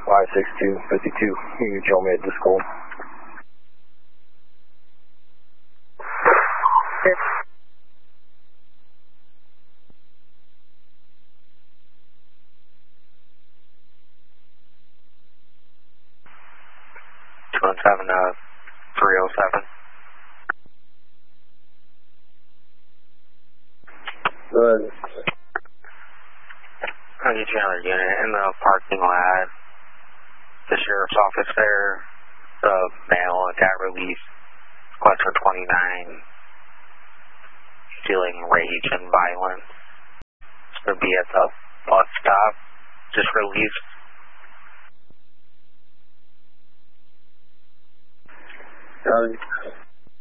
56252. You can show me at the school. Seven 307. Good. I'll get you another unit in the parking lot. The sheriff's office there. The male got released. Cluster 29. Feeling rage and violence. It's going to be at the bus stop. Just released. Got it.